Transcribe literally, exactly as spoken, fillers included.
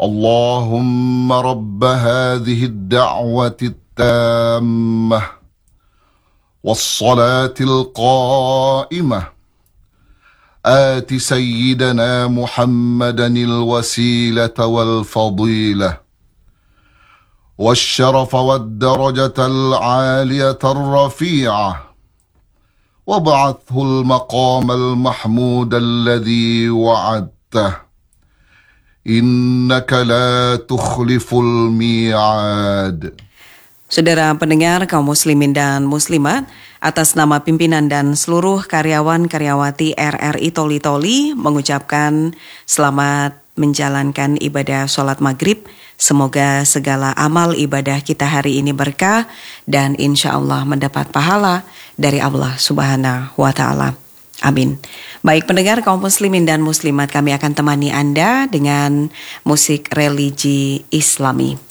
اللهم رب هذه الدعوة التامة والصلاة القائمة آت سيدنا محمدا الوسيلة والفضيلة والشرف والدرجة العالية الرفيعة وابعثه المقام المحمود الذي وعدته إنك لا تخلف الميعاد. Saudara pendengar kaum muslimin dan muslimat, atas nama pimpinan dan seluruh karyawan-karyawati R R I Toli Toli mengucapkan selamat menjalankan ibadah sholat maghrib. Semoga segala amal ibadah kita hari ini berkah dan insya Allah mendapat pahala dari Allah Subhanahu wa Ta'ala. Amin. Baik pendengar kaum muslimin dan muslimat, kami akan temani Anda dengan musik religi Islami.